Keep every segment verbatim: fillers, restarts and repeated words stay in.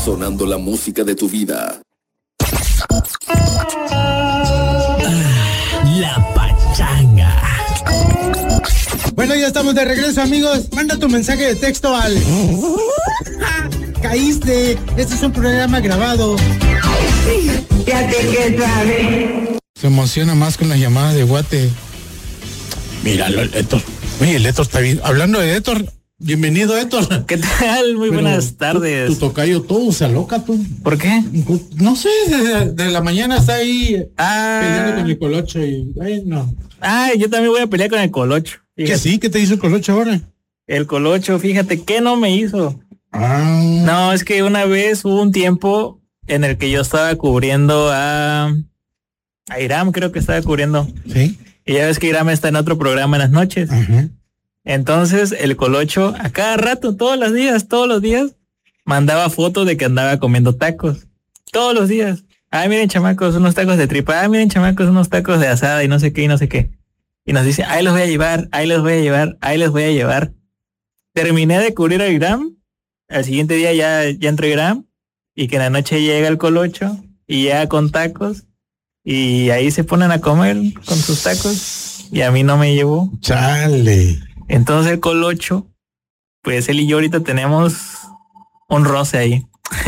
sonando la música de tu vida. La pachanga. Bueno, ya estamos de regreso, amigos. Manda tu mensaje de texto al... Caíste. Este es un programa grabado. Ya te que sabe. Se emociona más con las llamadas de Guate. Míralo, el Héctor. Oye, el Héctor está bien. Hablando de Héctor, bienvenido, Héctor. ¿Qué tal? Muy Pero buenas tardes. Tu, tu tocayo todo se aloca, tú. ¿Por qué? No sé, de, de la mañana está ahí ah. peleando con el Colocho y... Ay, no. Ah, yo también voy a pelear con el Colocho. ¿Qué sí? ¿Qué te hizo el Colocho ahora? El Colocho, fíjate, ¿qué no me hizo? Ah. No, es que una vez hubo un tiempo en el que yo estaba cubriendo a... A Iram, creo que estaba cubriendo. Sí. Y ya ves que Iram está en otro programa en las noches. Ajá. Entonces, el Colocho, a cada rato, todos los días, todos los días, mandaba fotos de que andaba comiendo tacos. Todos los días. Ay, miren, chamacos, unos tacos de tripa. Ay, miren, chamacos, unos tacos de asada y no sé qué y no sé qué. Y nos dice, ahí los voy a llevar, ahí los voy a llevar, ahí los voy a llevar. Terminé de cubrir a Iram. Al siguiente día ya, ya entró Iram. Y que en la noche llega el Colocho y llega con tacos. Y ahí se ponen a comer con sus tacos. Y a mí no me llevó. Chale. Entonces el Colocho, pues él y yo ahorita tenemos un roce ahí.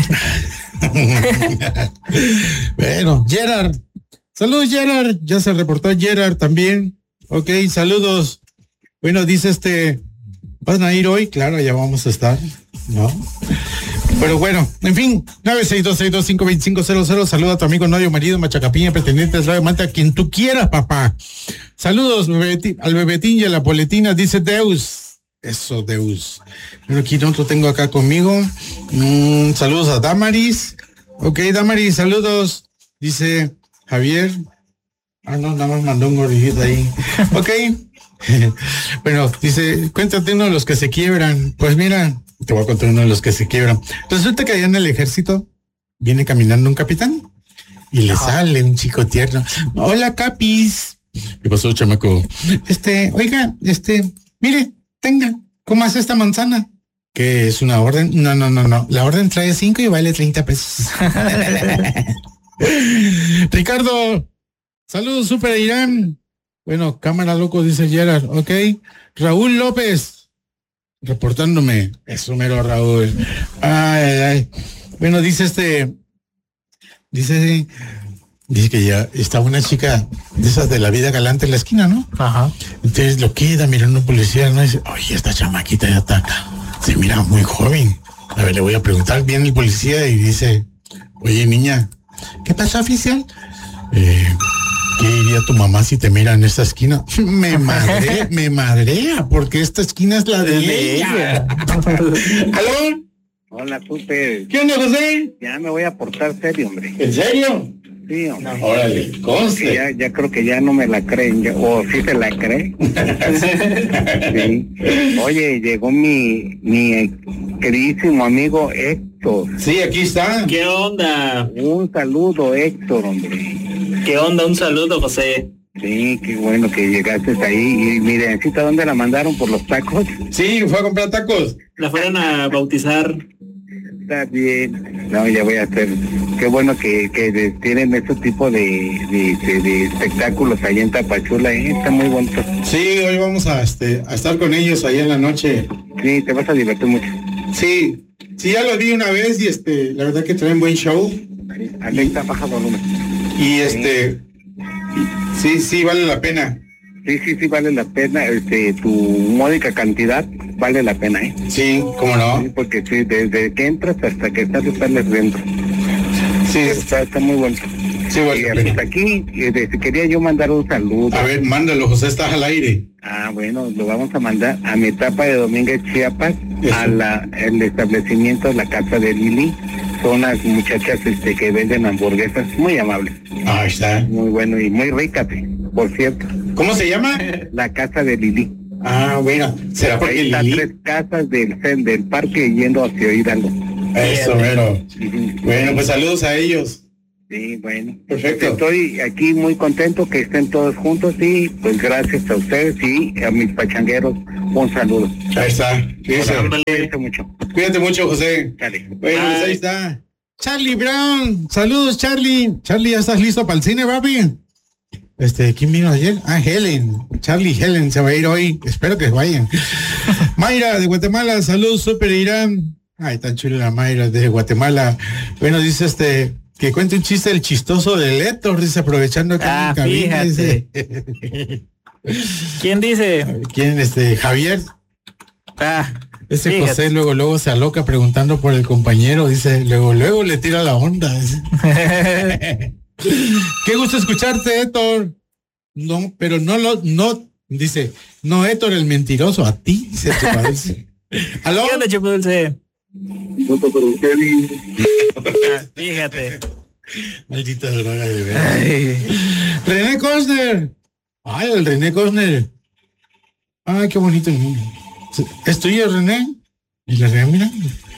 Bueno, Gerard. Saludos, Gerard. Ya se reportó Gerard también. Ok, saludos. Bueno, dice este, ¿van a ir hoy? Claro, ya vamos a estar, ¿no? Pero bueno, en fin, nueve seis dos seis dos cinco dos cinco cero cero. Saluda a tu amigo, novio, marido, machacapiña, pretendiente, radio, manta, a quien tú quieras, papá. Saludos bebetín, al bebetín y a la poletina, dice Deus. Eso, Deus. Pero aquí no lo tengo acá conmigo. Mm, saludos a Damaris. Ok, Damaris, saludos. Dice Javier. Ah, no, nada más mandó un gordito ahí. Ok. Bueno, dice, cuéntate uno de los que se quiebran. Pues mira, te voy a contar uno de los que se quiebran. Resulta que allá en el ejército viene caminando un capitán y le sale un chico tierno. Hola, capis. ¿Qué pasó, chamaco? Este, oiga, este, mire, tenga, comas esta manzana. ¿Qué es una orden? No, no, no, no. La orden trae cinco y vale treinta pesos. Ricardo, saludos, Super Irán. Bueno, cámara loco, dice Gerard. Ok. Raúl López, reportándome. Eso mero, Raúl. Ay, ay, ay. Bueno, dice este, dice, dice que ya está una chica de esas de la vida galante en la esquina, ¿no? Ajá. Entonces lo queda mirando un policía, ¿no? Dice, oye, esta chamaquita ya está, se mira muy joven. A ver, le voy a preguntar bien el policía y dice, oye, niña, ¿qué pasa, oficial? Eh... ¿Qué diría tu mamá si te mira en esta esquina? Me madre, me madrea, porque esta esquina es la de, de ella. ¿Aló? Hola, Super. ¿Qué onda, José? Ya me voy a portar serio, hombre. ¿En serio? Sí, hombre. No, órale, conste. Ya, ya creo que ya no me la creen, ya, o sí se la cree. Sí. Oye, llegó mi, mi queridísimo amigo Héctor. Sí, aquí está. ¿Qué onda? Un saludo, Héctor, hombre. ¿Qué onda? Un saludo, José. Sí, qué bueno que llegaste ahí. Y mire, ¿necesita dónde la mandaron por los tacos? Sí, fue a comprar tacos. La fueron a bautizar. Está bien. No, ya voy a hacer. Qué bueno que, que tienen ese tipo de, de, de, de espectáculos ahí en Tapachula, ¿eh? Está muy bonito. Sí, hoy vamos a, este, a estar con ellos ahí en la noche. Sí, te vas a divertir mucho. Sí, sí, ya lo vi una vez y este, la verdad que traen buen show. Ahí está, baja volumen. Y este, sí, sí, vale la pena. Sí, sí, sí, vale la pena. Este, tu módica cantidad vale la pena, ¿eh? Sí, cómo no. Sí, porque sí, desde que entras hasta que estás, estás dentro. Sí, está, está muy bueno. Sí, vale. Y hasta aquí, eh, quería yo mandar un saludo. A ver, mándalo, José, estás al aire. Ah, bueno, lo vamos a mandar a mi etapa de Domínguez, Chiapas, Eso. a la el establecimiento, la casa de Lili. Son las muchachas este, que venden hamburguesas, muy amables. Ah, está. Muy bueno y muy ricas, por cierto. ¿Cómo se llama? La casa de Lili. Ah, bueno, será porque Lili. Hay tres casas del, del parque yendo hacia Hidalgo. Eso, bueno. Uh-huh. Bueno, pues saludos a ellos. Sí, bueno. Perfecto. Estoy aquí muy contento que estén todos juntos y pues gracias a ustedes y a mis pachangueros un saludo. Ahí está. Cuídate mucho. Cuídate mucho, José. Dale. Bueno, pues ahí está. Charlie Brown, saludos Charlie. Charlie, ¿ya estás listo para el cine, papi? Este, ¿quién vino ayer? Ah, Helen. Charlie Helen se va a ir hoy. Espero que vayan. Mayra de Guatemala, saludos, Super Irán. Ay, tan chula la Mayra de Guatemala. Bueno, dice este, que cuente un chiste el chistoso de Héctor, dice, aprovechando que Ah, en cabina, fíjate. dice. ¿Quién dice? ¿Quién? Este, Javier. Ah, Ese fíjate. José luego, luego se aloca preguntando por el compañero, dice, luego, luego le tira la onda. Dice. Qué gusto escucharte, Héctor. No, pero no lo, no, dice, no, Héctor el mentiroso, a ti se te parece. ¿Aló? ¿Qué onda, Chupo Dulce? Voto por un Kevin. Ah, fíjate. Maldita droga de verdad. Ay, René Cosner. Ay, el René Cosner. Ay, qué bonito el niño. ¿Es tuyo, René? Y la René, mira.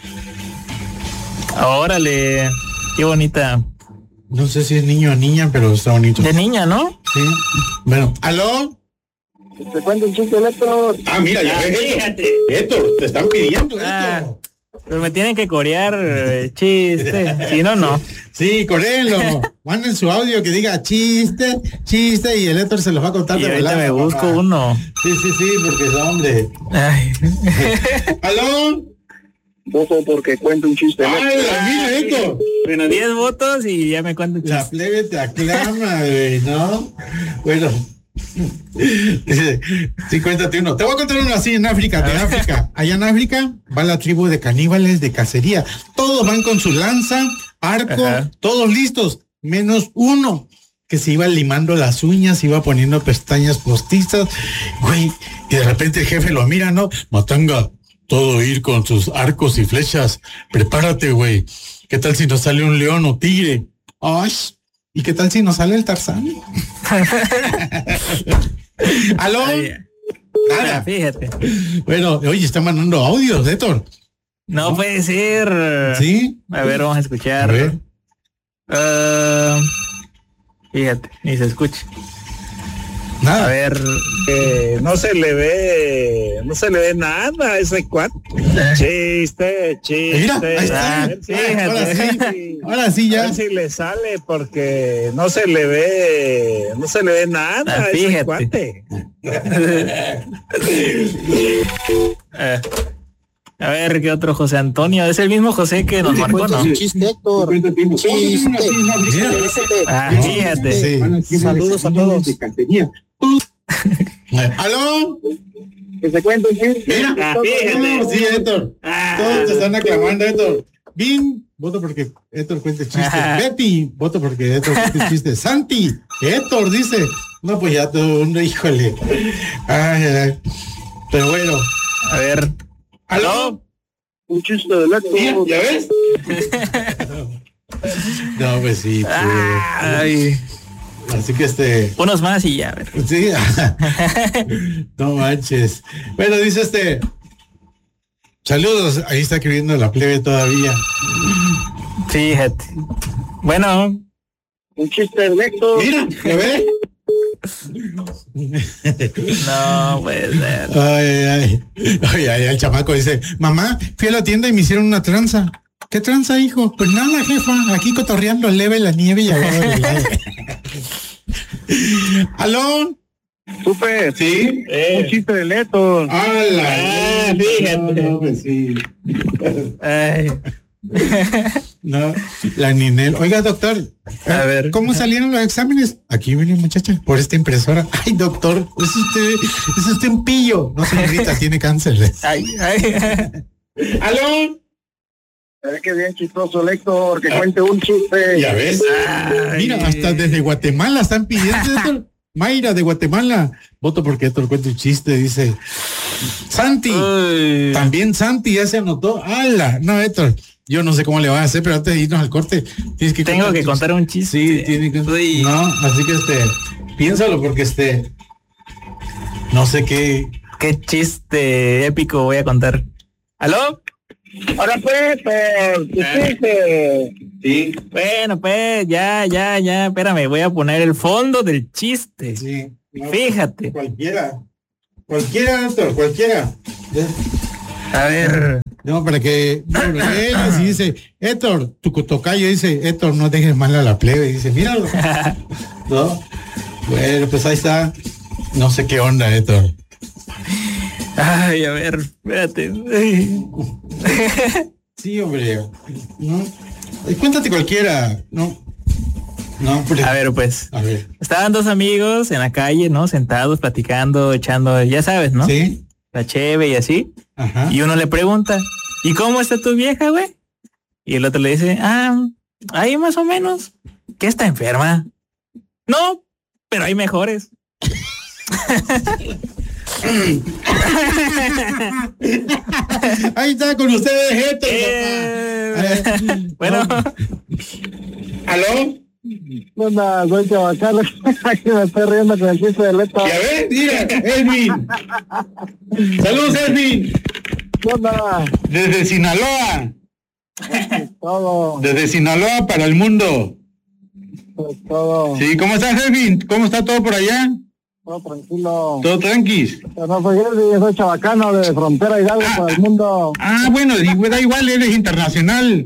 órale, qué bonita. No sé si es niño o niña, pero está bonito. De niña, ¿no? Sí. Bueno, ¿aló? Te cuento un chiste, Héctor. Ah, mira, ya ves, fíjate. Héctor, te están pidiendo Ah, esto. Pues me tienen que corear eh, chiste. Si no, no. Sí, coréenlo. Manden su audio que diga chiste, chiste, y el Héctor se los va a contar Y de ahorita volada, me busco papá. uno. Sí, sí, sí, porque es hombre. Ay. ¿Aló? Voto porque cuento un chiste, ¡Ay, la mira, Héctor! Bueno, diez votos y ya me cuento un La chiste. plebe te aclama, güey, ¿no? Bueno. Dice, sí, cuéntate uno. Te voy a contar uno así en África, de África. Allá en África va la tribu de caníbales de cacería. Todos van con su lanza, arco, Ajá. todos listos, menos uno que se iba limando las uñas, iba poniendo pestañas postizas, güey, y de repente el jefe lo mira, ¿no? Matanga, todo ir con sus arcos y flechas. Prepárate, güey. ¿Qué tal si nos sale un león o tigre? Ay, ¿y qué tal si nos sale el Tarzán? ¿Aló? Ay, Nada. ah, fíjate. Bueno, oye, está mandando audios, Héctor. No puede ser. ¿Sí? A ver, vamos a escuchar. A ver. Ah, fíjate, ni se escucha. Nada. A ver. Eh, no se le ve, no se le ve nada a ese cuate. Chiste, chiste. Mira, ahí está. A ver si- Fíjate. Ahora sí, ahora sí A ya. ver si le sale porque no se le ve, no se le ve nada Ah, a ese fíjate. cuate. Eh, a ver, ¿qué otro José Antonio? Es el mismo José que nos marcó, ¿no? Chiste, Héctor. Chiste. Ah, fíjate. Sí. Saludos a todos. ¿Aló? Que se cuente un chiste. Mira, Ah, todos- fíjate. sí, Héctor. Ah. Todos te están aclamando, Héctor. Bin, voto porque Héctor cuente chistes. Ajá. Betty, voto porque Héctor cuente chistes. Santi, Héctor dice. No, pues ya todo uno, híjole. Ay, ay. Pero bueno. A ver. ¿Aló? Un chiste de Héctor. Mira, ¿ya ves? No, pues sí. pues. Ay, Así que este. unos más y ya, a ver. Sí. No manches. Bueno, dice este. Saludos. Ahí está escribiendo la plebe todavía. Fíjate. Bueno, Un chiste de Héctor. Mira, ¿ya ves? no puede ser. Ay, ay, ay, ay, el chamaco dice, mamá, fui a la tienda y me hicieron una tranza. ¿Qué tranza, hijo? Pues nada, jefa, aquí cotorreando leve la nieve y agarro el helado. ¿Aló? Super. ¿Sí? Un chiste de Héctor. ¡Hala! Ah, fíjate. No, pues sí. Ay, No, la Ninel. Oiga, doctor, a ver. ¿cómo salieron los exámenes? Aquí viene, muchacha, por esta impresora. Ay, doctor, es usted, es usted un pillo. No, señorita, tiene cáncer. Ay, ay. ¿Aló? Ve que bien chistoso el Héctor. Que cuente un chiste. ¿Ya ves? Ay. Mira, hasta desde Guatemala están pidiendo esto. Mayra de Guatemala. Voto porque Héctor cuenta un chiste, dice. Santi. Uy. También Santi ya se anotó. ¡Hala! No, Héctor. Yo no sé cómo le van a hacer, pero antes de irnos al corte, tienes que Tengo que tu- contar un chiste. Sí, tiene que. Uy. No, así que este. Piénsalo porque este. No sé qué. Qué chiste épico voy a contar. ¿Aló? Ahora pues, pues, tu chiste. Sí. Bueno, pues, ya, ya, ya, espérame, voy a poner el fondo del chiste. Sí. No, Fíjate. Cualquiera. Cualquiera, Héctor, cualquiera. A ver. No, para que no, él así dice, Héctor, tu tocayo dice, Héctor, no dejes mal a la plebe, y dice, míralo. ¿No? Bueno, pues ahí está. No sé qué onda, Héctor. Ay, a ver, espérate. Ay. Sí, hombre. ¿No? Cuéntate cualquiera, ¿no? No, pues, a ver, pues. A ver. Estaban dos amigos en la calle, ¿no? Sentados, platicando, echando, ya sabes, ¿no? Sí. La cheve y así. Ajá. Y uno le pregunta, ¿y cómo está tu vieja, güey? Y el otro le dice, ah, ahí más o menos. ¿Qué está enferma? No, pero hay mejores. Ahí está con ustedes, Héctor. Eh, bueno. No. ¿Aló? Onda, soy Chabacano, aquí me estoy riendo con el chiste de Leto. Y a ver, mira, Elvin. Saludos, Elvin. Onda, Desde Sinaloa. todo, Desde Sinaloa para el mundo. pues, todo, Sí, ¿cómo estás, Elvin? ¿Cómo está todo por allá? todo tranquilo. Todo tranquis. No soy Elvi, soy Chabacano de Frontera Hidalgo Ah. para el mundo. Ah, bueno, da igual, eres internacional.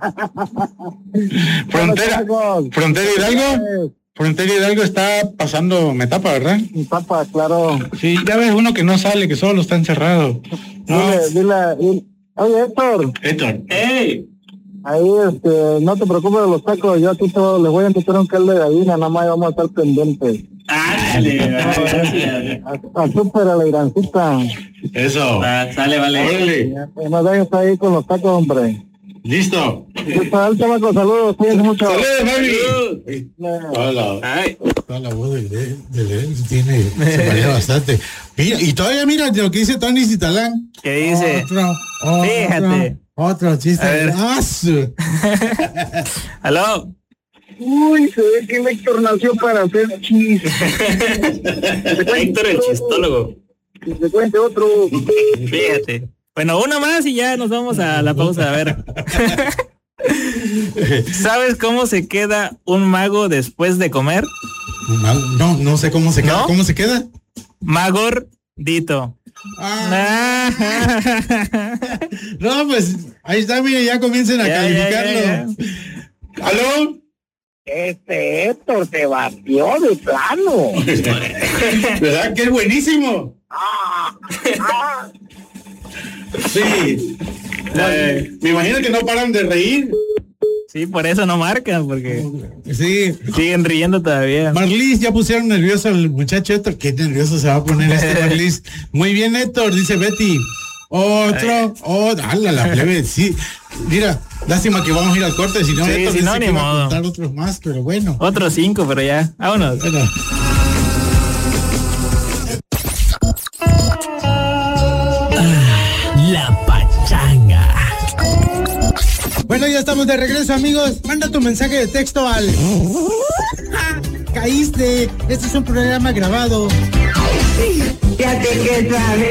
Frontera, Frontera Hidalgo. Frontera Hidalgo está pasando metapa, ¿verdad? Mi papá, claro. Sí, ya ves uno que no sale, que solo está encerrado. No. Dile, dile, dile. Oye, Héctor, Héctor. ¡Ey! ahí, este, no te preocupes de los tacos, yo aquí todo, les voy a invitar un caldo de gallina, nada más vamos a estar pendientes. ¡Ándale! Gracias. A, a súper a la irancita. Eso. Ah, sale, vale. Órale. Que nos dejes ahí con los tacos, hombre. Listo. ¿Qué tal, chamaco? Saludos, cuídense mucho. Saludos, Fabi. Eh, Toda la, Ay. toda la voz de, de, de él tiene, se parece bastante. Mira, y todavía mira lo que dice Tony Citalán. ¿Qué dice? Otro, otro, Fíjate. Otro chiste. A ver. ¡Ah, su! ¿Aló? Uy, se ve que Héctor nació para hacer chis. Héctor el chistólogo. Que se cuente otro. Fíjate. Bueno, uno más y ya nos vamos a la pausa. A ver. ¿Sabes cómo se queda un mago después de comer? No, no sé cómo se queda. ¿No? ¿Cómo se queda? Magordito. Ah. No, pues ahí está, mire, ya comiencen a Ya, calificarlo. ya, ya, ¿Aló? Este Héctor te batió de plano. ¿Verdad que es buenísimo? Sí. Eh. Me imagino que no paran de reír. Sí, por eso no marcan, porque Sí. siguen riendo todavía. Marlis, ya pusieron nervioso al muchacho Héctor. Qué nervioso se va a poner este Marlis. Muy bien, Héctor, dice Betty. Otro, oh, ala, la plebe, sí. Mira, lástima que vamos a ir al corte, si no, Sí, Héctor si dice no, ni que iba a modo. contar otros más, pero bueno. Otros cinco, pero ya. Vámonos. Bueno. La pachanga. Bueno, ya estamos de regreso, amigos. Manda tu mensaje de texto al... Caíste. Este es un programa grabado. Ya te que sabes.